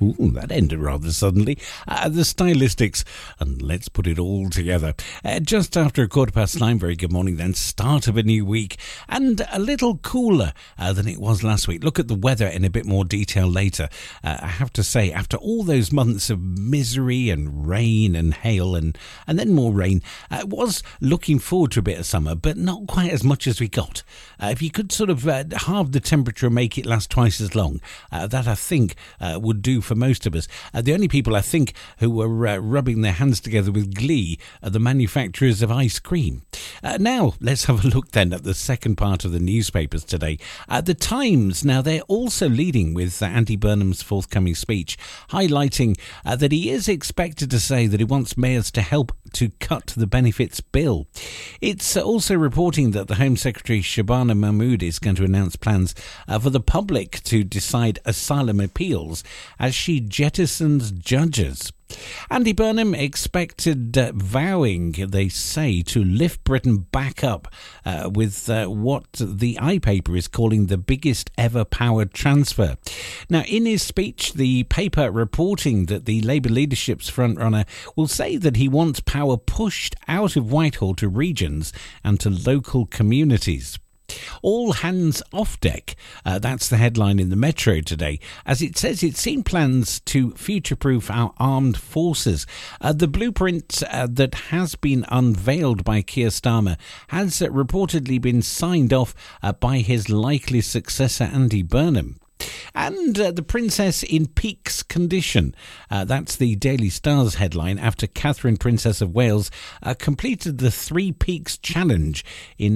Ooh, that ended rather suddenly. The Stylistics, and let's put it all together. Just after 9:15, very good morning then, start of a new week, and a little cooler than it was last week. Look at the weather in a bit more detail later. I have to say, after all those months of misery and rain and hail and then more rain, I was looking forward to a bit of summer, but not quite as much as we got. If you could sort of halve the temperature and make it last twice as long, that I think would do for most of us. The only people I think who were rubbing their hands together with glee are the manufacturers of ice cream. Now, let's have a look then at the second part of the newspapers today. The Times, now they're also leading with Andy Burnham's forthcoming speech, highlighting that he is expected to say that he wants mayors to help to cut the benefits bill. It's also reporting that the Home Secretary Shabana Mahmood is going to announce plans for the public to decide asylum appeals as she jettisons judges. Andy Burnham expected vowing, they say, to lift Britain back up with what the iPaper is calling the biggest ever power transfer. Now, in his speech, the paper reporting that the Labour leadership's frontrunner will say that he wants power pushed out of Whitehall to regions and to local communities. All hands off deck, that's the headline in the Metro today, as it says it's seen plans to future-proof our armed forces. The blueprint that has been unveiled by Keir Starmer has reportedly been signed off by his likely successor Andy Burnham. And the Princess in Peak's condition. That's the Daily Star's headline after Catherine, Princess of Wales, completed the 3 Peaks Challenge in